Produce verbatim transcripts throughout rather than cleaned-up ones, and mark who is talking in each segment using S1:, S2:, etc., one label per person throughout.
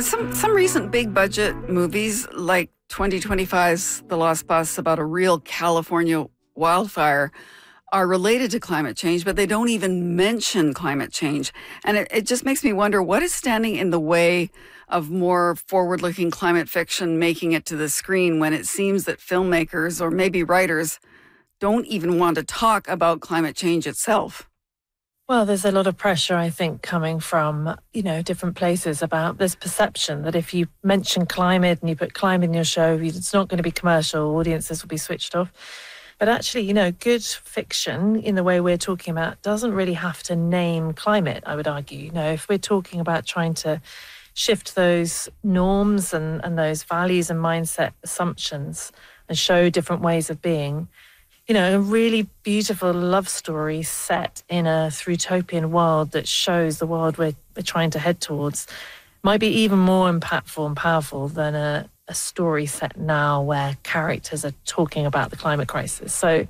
S1: Some some recent big budget movies like twenty twenty-five's The Lost Bus about a real California wildfire are related to climate change, but they don't even mention climate change. And it, it just makes me wonder, what is standing in the way of more forward-looking climate fiction making it to the screen when it seems that filmmakers or maybe writers don't even want to talk about climate change itself?
S2: Well, there's a lot of pressure, I think, coming from, you know, different places about this perception that if you mention climate and you put climate in your show, it's not going to be commercial, audiences will be switched off. But actually, you know, good fiction in the way we're talking about doesn't really have to name climate, I would argue. You know, if we're talking about trying to shift those norms and, and those values and mindset assumptions and show different ways of being, you know, a really beautiful love story set in a utopian world that shows the world we're, we're trying to head towards might be even more impactful and powerful than a, a story set now where characters are talking about the climate crisis. So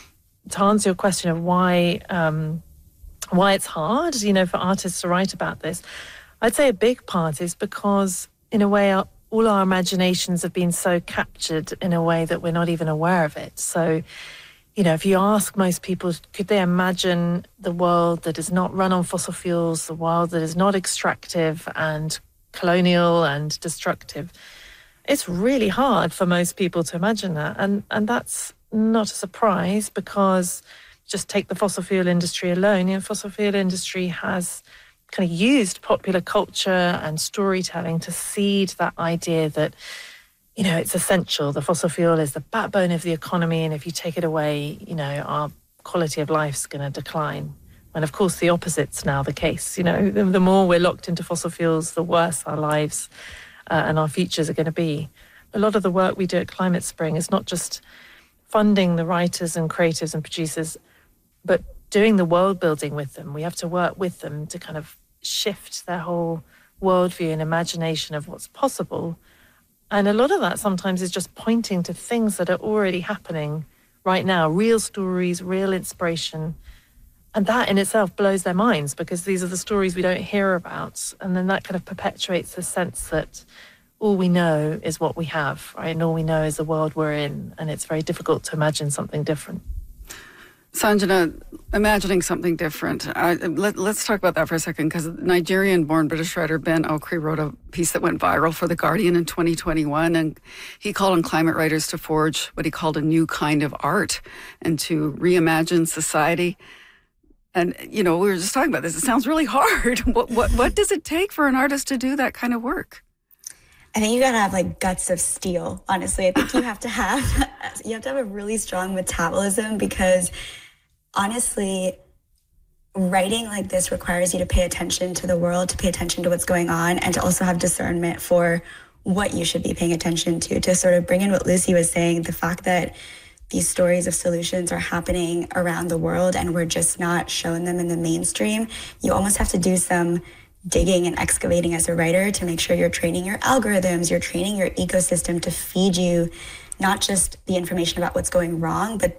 S2: to answer your question of why, um, why it's hard, you know, for artists to write about this, I'd say a big part is because, in a way, our, all our imaginations have been so captured in a way that we're not even aware of it. So, you know, if you ask most people, could they imagine the world that is not run on fossil fuels, the world that is not extractive and colonial and destructive, it's really hard for most people to imagine that. And, and that's not a surprise, because just take the fossil fuel industry alone. You know, fossil fuel industry has kind of used popular culture and storytelling to seed that idea that, you know, it's essential. The fossil fuel is the backbone of the economy, and if you take it away, you know, our quality of life's going to decline. And of course, the opposite's now the case. You know, the, the more we're locked into fossil fuels, the worse our lives uh, and our futures are going to be. A lot of the work we do at Climate Spring is not just funding the writers and creatives and producers, but doing the world building with them. We have to work with them to kind of shift their whole worldview and imagination of what's possible. And a lot of that sometimes is just pointing to things that are already happening right now, real stories, real inspiration. And that in itself blows their minds, because these are the stories we don't hear about. And then that kind of perpetuates the sense that all we know is what we have, right? And all we know is the world we're in. And it's very difficult to imagine something different.
S1: Sanjana, imagining something different. Uh, let, let's talk about that for a second, because Nigerian-born British writer Ben Okri wrote a piece that went viral for The Guardian in twenty twenty-one, and he called on climate writers to forge what he called a new kind of art and to reimagine society. And, you know, we were just talking about this. It sounds really hard. What, what, what does it take for an artist to do that kind of work?
S3: I think you gotta have like guts of steel, honestly. I think you have to have, you have to have a really strong metabolism, because honestly, writing like this requires you to pay attention to the world, to pay attention to what's going on, and to also have discernment for what you should be paying attention to, to sort of bring in what Lucy was saying, the fact that these stories of solutions are happening around the world and we're just not showing them in the mainstream. You almost have to do some digging and excavating as a writer to make sure you're training your algorithms, you're training your ecosystem to feed you not just the information about what's going wrong, but